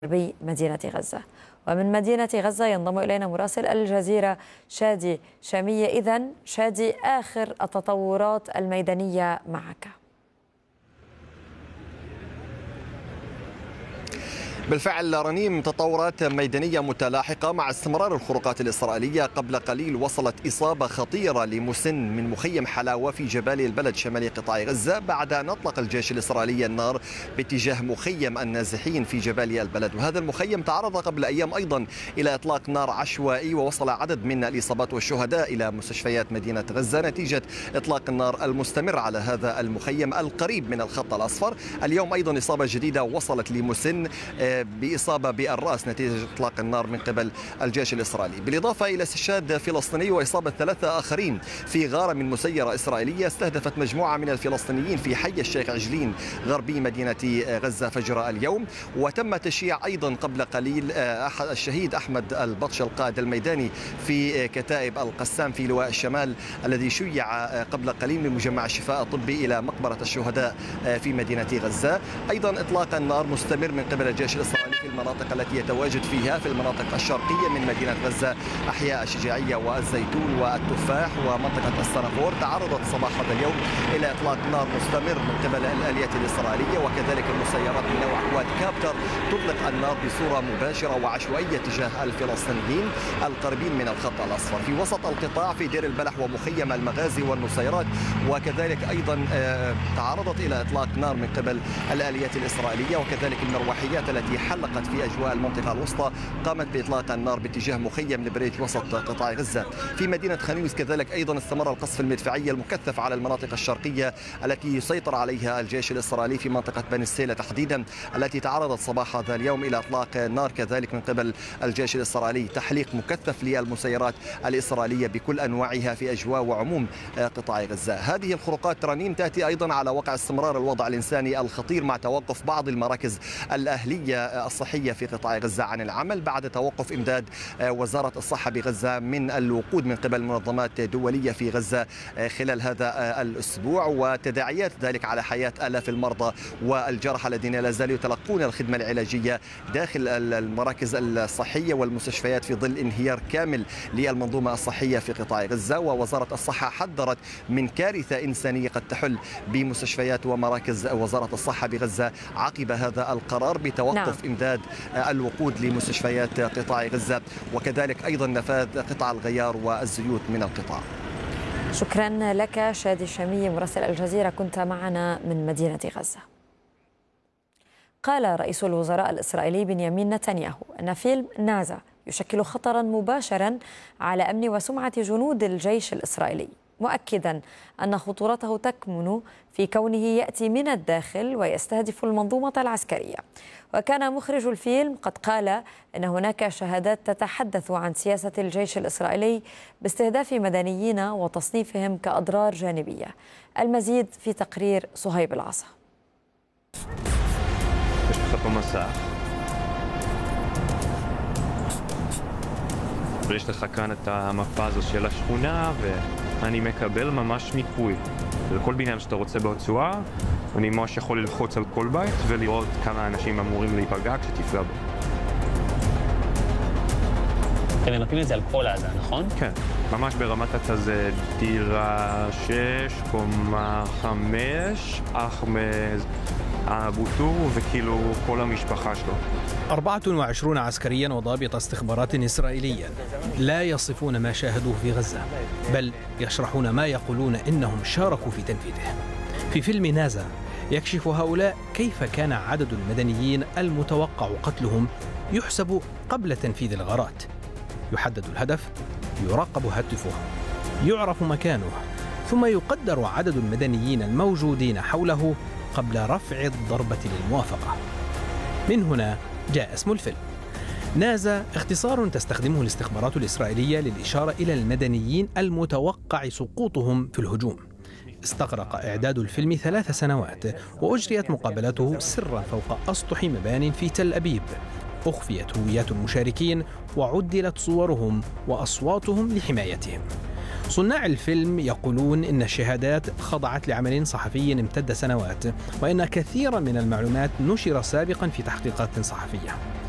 غربي مدينة غزة. ومن مدينة غزة ينضم إلينا مراسل الجزيرة شادي شامية. إذن شادي، آخر التطورات الميدانية معك. بالفعل رنيم، تطورات ميدانية متلاحقة مع استمرار الخروقات الإسرائيلية. قبل قليل وصلت إصابة خطيرة لمسن من مخيم حلاوة في جبالي البلد شمالي قطاع غزة بعد أن أطلق الجيش الإسرائيلي النار باتجاه مخيم النازحين في جبالي البلد. وهذا المخيم تعرض قبل أيام أيضا إلى إطلاق نار عشوائي، ووصل عدد من الإصابات والشهداء إلى مستشفيات مدينة غزة نتيجة إطلاق النار المستمر على هذا المخيم القريب من الخط الأصفر. اليوم أيضا إصابة جديدة وصلت لمسن بإصابة بالرأس نتيجة إطلاق النار من قبل الجيش الإسرائيلي، بالإضافة إلى استشهاد فلسطيني وإصابة 3 آخرين في غارة من مسيرة إسرائيلية استهدفت مجموعة من الفلسطينيين في حي الشيخ عجلين غربي مدينة غزة فجر اليوم. وتم تشييع أيضا قبل قليل الشهيد أحمد البطش القائد الميداني في كتائب القسام في لواء الشمال الذي شيع قبل قليل من مجمع الشفاء الطبي إلى مقبرة الشهداء في مدينة غزة. أيضا إطلاق النار مستمر من قبل الجيش الإسرائيلي في المناطق التي يتواجد فيها في المناطق الشرقية من مدينة غزة، أحياء الشجاعية والزيتون والتفاح ومنطقة السنافور. تعرضت صباح هذا اليوم إلى إطلاق نار مستمر من قبل الآليات الإسرائيلية، وكذلك المسيرات من نوع كواد كابتر تطلق النار بصورة مباشرة وعشوائية تجاه الفلسطينيين القريبين من الخط الأصفر في وسط القطاع في دير البلح ومخيم المغازي والنصيرات. وكذلك أيضا تعرضت إلى إطلاق نار من قبل الآليات الإسرائيلية، وكذلك المروحيات التي حلقت في أجواء المنطقة الوسطى قامت بإطلاق النار باتجاه مخيم البريج وسط قطاع غزة. في مدينة خان يونس كذلك أيضا استمر القصف المدفعي المكثف على المناطق الشرقية التي يسيطر عليها الجيش الإسرائيلي في منطقة بني السيلة تحديدا، التي تعرضت صباح هذا اليوم إلى إطلاق نار كذلك من قبل الجيش الإسرائيلي. تحليق مكثف للمسيرات الإسرائيلية بكل أنواعها في أجواء وعموم قطاع غزة. هذه الخروقات رنيم تأتي أيضا على وقع استمرار الوضع الإنساني الخطير مع توقف بعض المراكز الأهلية الصحية في قطاع غزة عن العمل بعد توقف إمداد وزارة الصحة بغزة من الوقود من قبل منظمات دولية في غزة خلال هذا الأسبوع، وتداعيات ذلك على حياة آلاف المرضى والجرحى الذين لا زالوا يتلقون الخدمة العلاجية داخل المراكز الصحية والمستشفيات في ظل انهيار كامل للمنظومة الصحية في قطاع غزة. ووزارة الصحة حذرت من كارثة إنسانية قد تحل بمستشفيات ومراكز وزارة الصحة بغزة عقب هذا القرار بتوقف إمداد الوقود لمستشفيات قطاع غزة، وكذلك أيضا نفاذ قطع الغيار والزيوت من القطاع. شكرا لك شادي شامية مراسل الجزيرة، كنت معنا من مدينة غزة. قال رئيس الوزراء الإسرائيلي بنيامين نتنياهو أن فيلم نازا يشكل خطرا مباشرا على أمن وسمعة جنود الجيش الإسرائيلي، مؤكدا أن خطورته تكمن في كونه يأتي من الداخل ويستهدف المنظومة العسكرية. وكان مخرج الفيلم قد قال أن هناك شهادات تتحدث عن سياسة الجيش الإسرائيلي باستهداف مدنيين وتصنيفهم كأضرار جانبية. المزيد في תקריר صهيب العصا. ויש לך כאן את המפה הזו של השכונה, ואני מקבל ממש מיפוי לכל בניין שאתה רוצה ברצועה. אני ממש יכול ללחוץ על כל בית ולראות כמה אנשים אמורים להיפגע כשתפגע בו. אתם ממפים את זה על כל עזה, נכון? כן, ממש ברמת התזה דירה 6, קומה 5, אחמד אבו טור וכאילו כל המשפחה שלו. 24 عسكريا وضابط استخبارات إسرائيليا لا يصفون ما شاهدوه في غزة، بل يشرحون ما يقولون إنهم شاركوا في تنفيذه. في فيلم نازا يكشف هؤلاء كيف كان عدد المدنيين المتوقع قتلهم يحسب قبل تنفيذ الغارات. يحدد الهدف، يراقب هاتفه، يعرف مكانه، ثم يقدر عدد المدنيين الموجودين حوله قبل رفع الضربة للموافقة. من هنا جاء اسم الفيلم. نازا اختصار تستخدمه الاستخبارات الإسرائيلية للإشارة إلى المدنيين المتوقع سقوطهم في الهجوم. استغرق إعداد الفيلم 3 سنوات، وأجريت مقابلته سرا فوق أسطح مبان في تل أبيب. أخفيت هويات المشاركين وعدلت صورهم وأصواتهم لحمايتهم. صناع الفيلم يقولون إن الشهادات خضعت لعمل صحفي امتد سنوات، وإن كثيرا من المعلومات نشر سابقا في تحقيقات صحفية.